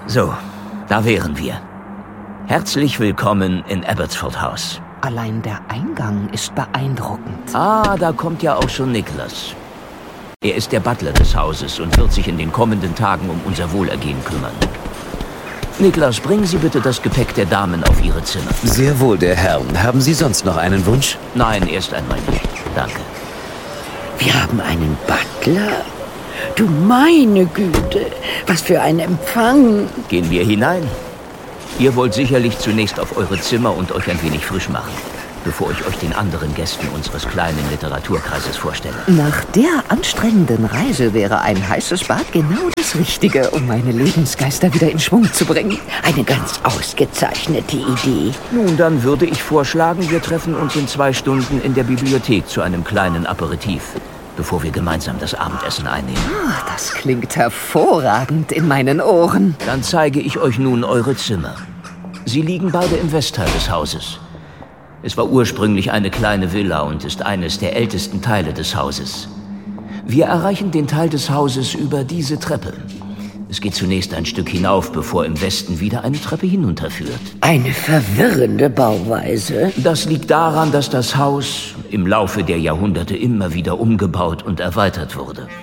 So, da wären wir. Herzlich willkommen in Abbotsford House. Allein der Eingang ist beeindruckend. Ah, da kommt ja auch schon Nicholas. Er ist der Butler des Hauses und wird sich in den kommenden Tagen um unser Wohlergehen kümmern. Nicholas, bringen Sie bitte das Gepäck der Damen auf Ihre Zimmer. Sehr wohl, der Herr. Haben Sie sonst noch einen Wunsch? Nein, erst einmal nicht. Danke. Wir haben einen Butler? Du meine Güte, was für ein Empfang. Gehen wir hinein. Ihr wollt sicherlich zunächst auf eure Zimmer und euch ein wenig frisch machen, bevor ich euch den anderen Gästen unseres kleinen Literaturkreises vorstelle. Nach der anstrengenden Reise wäre ein heißes Bad genau das Richtige, um meine Lebensgeister wieder in Schwung zu bringen. Eine ganz ausgezeichnete Idee. Nun, dann würde ich vorschlagen, wir treffen uns in 2 Stunden in der Bibliothek zu einem kleinen Aperitif, bevor wir gemeinsam das Abendessen einnehmen. Das klingt hervorragend in meinen Ohren. Dann zeige ich euch nun eure Zimmer. Sie liegen beide im Westteil des Hauses. Es war ursprünglich eine kleine Villa und ist eines der ältesten Teile des Hauses. Wir erreichen den Teil des Hauses über diese Treppe. Es geht zunächst ein Stück hinauf, bevor im Westen wieder eine Treppe hinunterführt. Eine verwirrende Bauweise. Das liegt daran, dass das Haus im Laufe der Jahrhunderte immer wieder umgebaut und erweitert wurde.